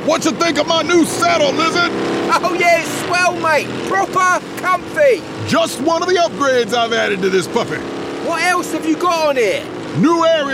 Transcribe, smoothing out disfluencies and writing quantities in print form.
What you think of my new saddle, Lizard? Oh yeah, it's swell, mate. Proper comfy. Just one of the upgrades I've added to this puppy. What else have you got on here? New area